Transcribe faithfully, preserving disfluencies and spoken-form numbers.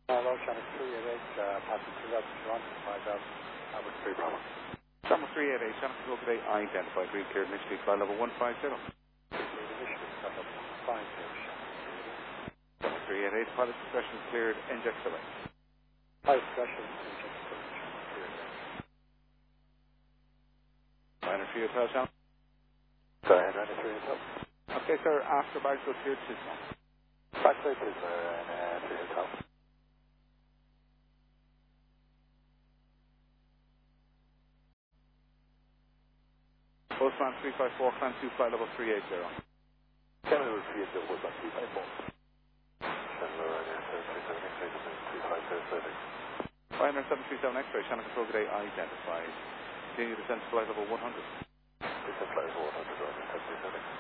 Hello, Channel three eighty-eight, uh, passing two thousand two hundred, five thousand, Albert three Bravo. Channel three eighty-eight, Channel control today, identified, green cleared, initially flight level one five zero. Initially, flight level one five zero, Channel three eighty-eight, pilot discretion cleared, inject select. High special, engine cleared, Channel three eighty-eight. Liner for yourself, Channel. Go ahead, Channel three eighty-eight. Okay, sir, after bags go cleared, signal. Backside, please, sir, and uh, three eighty-eight. Postman three five four, climb two, flight level three eighty. Channel three eighty, Postman three five four. Channel three seven X-ray, three five zero seven. Liner seven three seven X-ray, channel control today, identified. Continue descent to flight level one hundred. Descent flight level one hundred, seven three seven.